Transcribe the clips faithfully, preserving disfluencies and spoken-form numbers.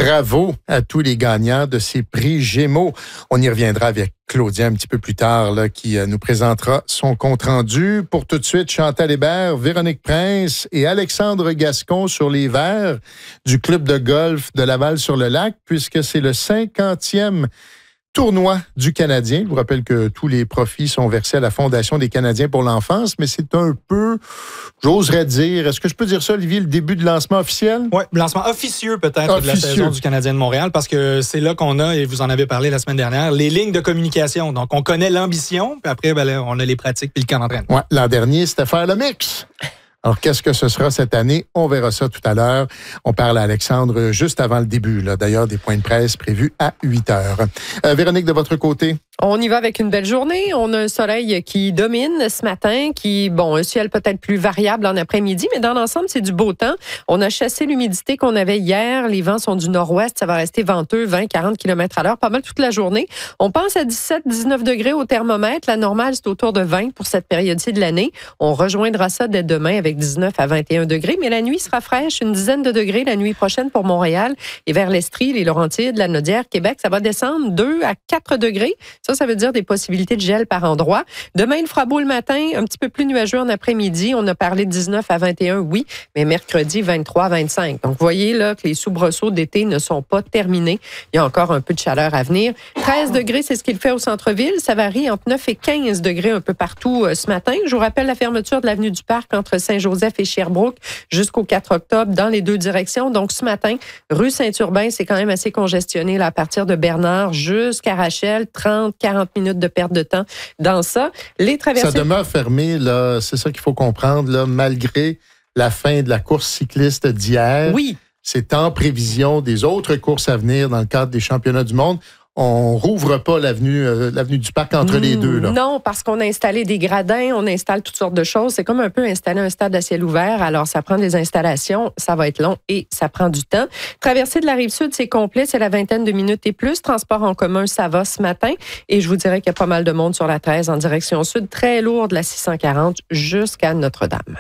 Bravo à tous les gagnants de ces prix Gémeaux. On y reviendra avec Claudia un petit peu plus tard, là, qui euh, nous présentera son compte-rendu. Pour tout de suite, Chantal Hébert, Véronique Prince et Alexandre Gascon sur les verres du club de golf de Laval-sur-le-Lac, puisque c'est le cinquantième tournoi du Canadien. Je vous rappelle que tous les profits sont versés à la Fondation des Canadiens pour l'enfance, mais c'est un peu, j'oserais dire, est-ce que je peux dire ça, Olivier, le début de lancement officiel? Oui, lancement officieux peut-être officieux. de la saison du Canadien de Montréal, parce que c'est là qu'on a, et vous en avez parlé la semaine dernière, les lignes de communication. Donc, on connaît l'ambition, puis après, ben là, on a les pratiques puis le camp d'entraînement. Oui, l'an dernier, c'était faire le mix. Alors, qu'est-ce que ce sera cette année? On verra ça tout à l'heure. On parle à Alexandre juste avant le début, là. D'ailleurs, des points de presse prévus à huit heures. Euh, Véronique, de votre côté? On y va avec une belle journée. On a un soleil qui domine ce matin, qui, bon, un ciel peut-être plus variable en après-midi, mais dans l'ensemble, c'est du beau temps. On a chassé l'humidité qu'on avait hier. Les vents sont du nord-ouest. Ça va rester venteux, vingt à quarante kilomètres à l'heure, pas mal toute la journée. On pense à dix-sept à dix-neuf degrés au thermomètre. La normale, c'est autour de vingt pour cette période-ci de l'année. On rejoindra ça dès demain avec dix-neuf à vingt et un degrés, mais la nuit sera fraîche, une dizaine de degrés la nuit prochaine pour Montréal et vers l'Estrie, les Laurentides, la Naudière, Québec, ça va descendre deux à quatre degrés. Ça, ça veut dire des possibilités de gel par endroit. Demain, il fera beau le matin, un petit peu plus nuageux en après-midi. On a parlé de dix-neuf à vingt et un, oui, mais mercredi, vingt-trois à vingt-cinq. Donc, vous voyez là que les soubresauts d'été ne sont pas terminés. Il y a encore un peu de chaleur à venir. treize degrés, c'est ce qu'il fait au centre-ville. Ça varie entre neuf et quinze degrés un peu partout euh, ce matin. Je vous rappelle la fermeture de l'avenue du Parc entre Saint-Joseph et Sherbrooke jusqu'au quatre octobre dans les deux directions. Donc, ce matin, rue Saint-Urbain, c'est quand même assez congestionné là, à partir de Bernard jusqu'à Rachel, trente à quarante minutes de perte de temps dans ça. Les traversées... Ça demeure fermé, là, c'est ça qu'il faut comprendre, là, malgré la fin de la course cycliste d'hier. Oui. C'est en prévision des autres courses à venir dans le cadre des championnats du monde. On rouvre pas l'avenue, euh, l'avenue du Parc entre mmh, les deux, là. Non, parce qu'on a installé des gradins, on installe toutes sortes de choses. C'est comme un peu installer un stade à ciel ouvert. Alors, ça prend des installations, ça va être long et ça prend du temps. Traversée de la Rive-Sud, c'est complet, c'est la vingtaine de minutes et plus. Transport en commun, ça va ce matin. Et je vous dirais qu'il y a pas mal de monde sur la treize en direction sud. Très lourde, la six cent quarante jusqu'à Notre-Dame.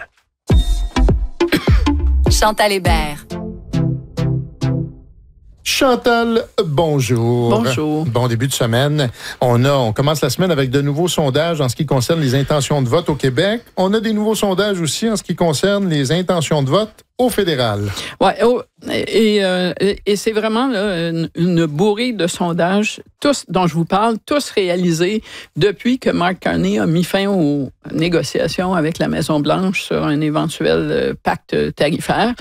Chantal Hébert. Chantal, bonjour. Bonjour. Bon début de semaine. On a, on commence la semaine avec de nouveaux sondages en ce qui concerne les intentions de vote au Québec. On a des nouveaux sondages aussi en ce qui concerne les intentions de vote au fédéral. Ouais, oh, et, euh, et c'est vraiment là, une, une bourrée de sondages, tous dont je vous parle, tous réalisés depuis que Mark Carney a mis fin aux négociations avec la Maison-Blanche sur un éventuel pacte tarifaire.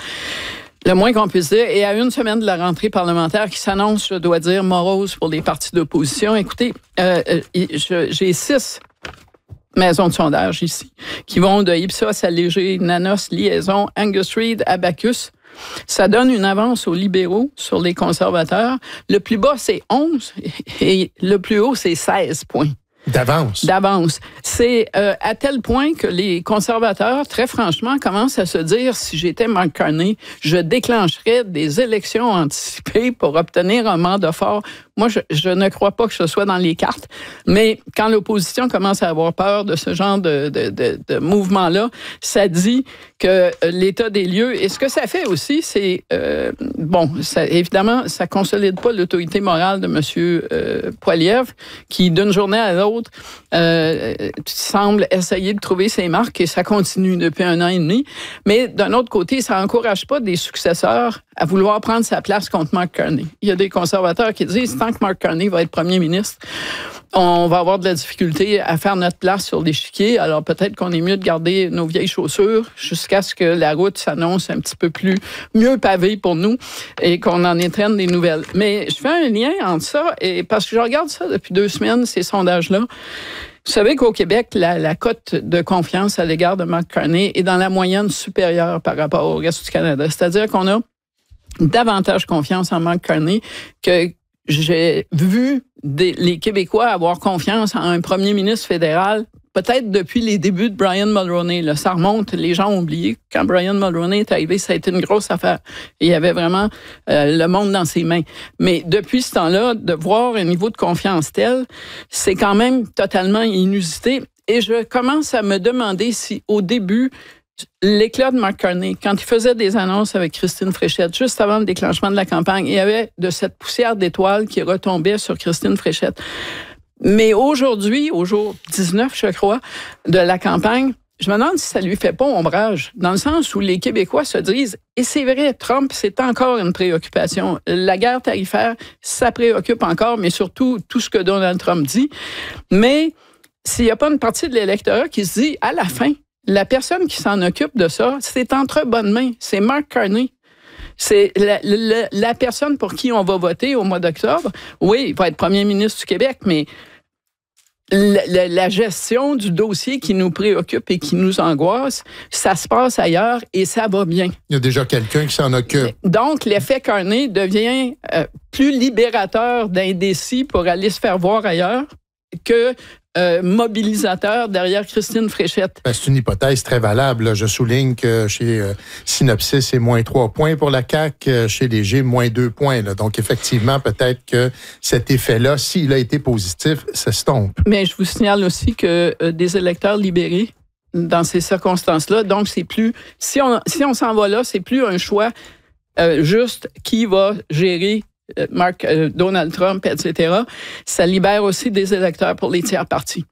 Le moins qu'on puisse dire. Et à une semaine de la rentrée parlementaire qui s'annonce, je dois dire, morose pour les partis d'opposition. Écoutez, euh, je, j'ai six maisons de sondage ici qui vont de Ipsos à Léger, Nanos, Liaison, Angus Reid, Abacus. Ça donne une avance aux libéraux sur les conservateurs. Le plus bas, c'est onze et le plus haut, c'est seize points. D'avance. D'avance. C'est euh, à tel point que les conservateurs, très franchement, commencent à se dire, si j'étais Mark Carney, je déclencherais des élections anticipées pour obtenir un mandat fort. Moi, je, je ne crois pas que ce soit dans les cartes, mais quand l'opposition commence à avoir peur de ce genre de, de, de, de mouvement-là, ça dit que l'état des lieux, et ce que ça fait aussi, c'est, euh, bon, ça, évidemment, ça consolide pas l'autorité morale de M. Euh, Poilievre, qui, d'une journée à l'autre, euh, semble essayer de trouver ses marques, et ça continue depuis un an et demi. Mais d'un autre côté, ça n'encourage pas des successeurs à vouloir prendre sa place contre Mark Carney. Il y a des conservateurs qui disent, tant que Mark Carney va être premier ministre, on va avoir de la difficulté à faire notre place sur l'échiquier. Alors peut-être qu'on est mieux de garder nos vieilles chaussures jusqu'à ce que la route s'annonce un petit peu plus mieux pavée pour nous et qu'on en étrenne des nouvelles. Mais je fais un lien entre ça, et parce que je regarde ça depuis deux semaines, ces sondages-là. Vous savez qu'au Québec, la, la cote de confiance à l'égard de Mark Carney est dans la moyenne supérieure par rapport au reste du Canada. C'est-à-dire qu'on a davantage confiance en Mark Carney que j'ai vu des, les Québécois avoir confiance en un premier ministre fédéral, peut-être depuis les débuts de Brian Mulroney. Là, ça remonte, les gens ont oublié. Quand Brian Mulroney est arrivé, ça a été une grosse affaire. Il y avait vraiment euh, le monde dans ses mains. Mais depuis ce temps-là, de voir un niveau de confiance tel, c'est quand même totalement inusité. Et je commence à me demander si, au début, l'éclat de Mark Carney, quand il faisait des annonces avec Christine Fréchette, juste avant le déclenchement de la campagne, il y avait de cette poussière d'étoiles qui retombait sur Christine Fréchette. Mais aujourd'hui, au jour dix-neuf, je crois, de la campagne, je me demande si ça lui fait pas ombrage, dans le sens où les Québécois se disent, et c'est vrai, Trump, c'est encore une préoccupation. La guerre tarifaire, ça préoccupe encore, mais surtout tout ce que Donald Trump dit. Mais s'il n'y a pas une partie de l'électorat qui se dit, à la fin, la personne qui s'en occupe de ça, c'est entre bonnes mains. C'est Mark Carney. C'est la, la, la personne pour qui on va voter au mois d'octobre. Oui, il va être premier ministre du Québec, mais La, la, la gestion du dossier qui nous préoccupe et qui nous angoisse, ça se passe ailleurs et ça va bien. Il y a déjà quelqu'un qui s'en occupe. Donc, l'effet Carney devient euh, plus libérateur d'indécis pour aller se faire voir ailleurs que euh, mobilisateur derrière Christine Fréchette. Ben, c'est une hypothèse très valable. Là. Je souligne que chez euh, Synopsis, c'est moins trois points pour la C A Q, euh, chez Léger, moins deux points. Là. Donc, effectivement, peut-être que cet effet-là, s'il a été positif, s'estompe. Mais je vous signale aussi que euh, des électeurs libérés, dans ces circonstances-là, donc c'est plus... Si on, si on s'en va là, c'est plus un choix euh, juste qui va gérer Mark, euh, Donald Trump, et cetera, ça libère aussi des électeurs pour les tiers partis.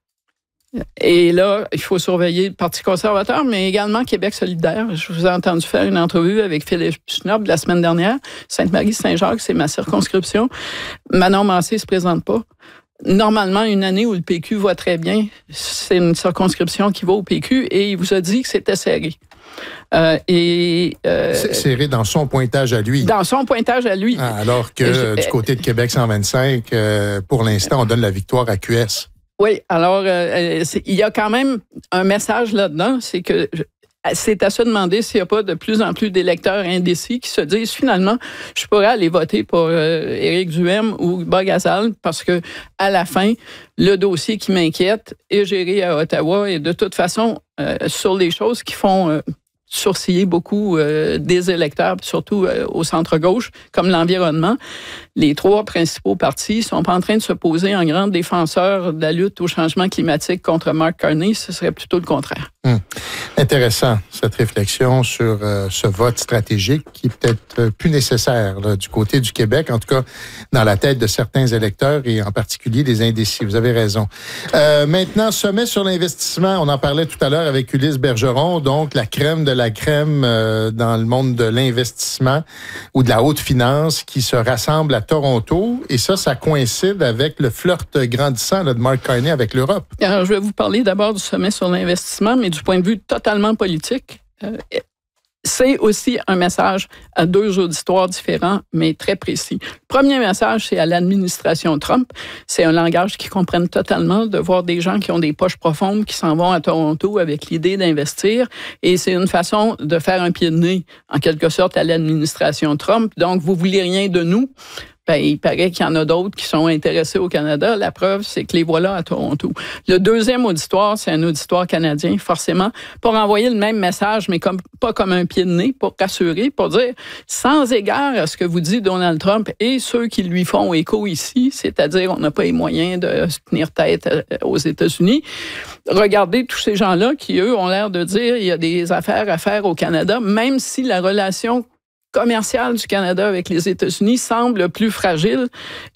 Et là, il faut surveiller le Parti conservateur, mais également Québec solidaire. Je vous ai entendu faire une entrevue avec Philippe Schnob la semaine dernière. Sainte-Marie-Saint-Jacques, c'est ma circonscription. Manon Massé ne se présente pas. Normalement, une année où le P Q va très bien, c'est une circonscription qui va au P Q et il vous a dit que c'était serré. Euh, et euh, c'est serré dans son pointage à lui. Dans son pointage à lui. Ah, alors que je, du côté de Québec cent vingt-cinq, euh, pour l'instant, on donne la victoire à Q S. Oui, alors euh, il y a quand même un message là-dedans, c'est que c'est à se demander s'il n'y a pas de plus en plus d'électeurs indécis qui se disent finalement, je pourrais aller voter pour euh, Éric Duhaime ou Bob Gassal parce que à la fin, le dossier qui m'inquiète est géré à Ottawa et de toute façon, euh, sur les choses qui font euh, sourciller beaucoup euh, des électeurs, surtout euh, au centre-gauche, comme l'environnement. Les trois principaux partis sont pas en train de se poser en grands défenseurs de la lutte au changement climatique contre Mark Carney. Ce serait plutôt le contraire. Hum. Intéressant, cette réflexion sur euh, ce vote stratégique qui est peut-être plus nécessaire là, du côté du Québec, en tout cas dans la tête de certains électeurs et en particulier des indécis. Vous avez raison. Euh, maintenant, sommet sur l'investissement. On en parlait tout à l'heure avec Ulysse Bergeron, donc la crème de la crème euh, dans le monde de l'investissement ou de la haute finance qui se rassemble à Toronto. Et ça, ça coïncide avec le flirt grandissant là, de Mark Carney avec l'Europe. Alors, je vais vous parler d'abord du sommet sur l'investissement, mais du point de vue totalement politique. Euh, c'est aussi un message à deux auditoires différents, mais très précis. Le premier message, c'est à l'administration Trump. C'est un langage qu'ils comprennent totalement, de voir des gens qui ont des poches profondes qui s'en vont à Toronto avec l'idée d'investir. Et c'est une façon de faire un pied de nez, en quelque sorte, à l'administration Trump. Donc, vous voulez rien de nous? Ben, il paraît qu'il y en a d'autres qui sont intéressés au Canada. La preuve, c'est que les voilà à Toronto. Le deuxième auditoire, c'est un auditoire canadien, forcément, pour envoyer le même message, mais comme, pas comme un pied de nez, pour rassurer, pour dire, sans égard à ce que vous dit Donald Trump et ceux qui lui font écho ici, c'est-à-dire on n'a pas les moyens de se tenir tête aux États-Unis, regardez tous ces gens-là qui, eux, ont l'air de dire il y a des affaires à faire au Canada, même si la relation commerciale du Canada avec les États-Unis semble plus fragile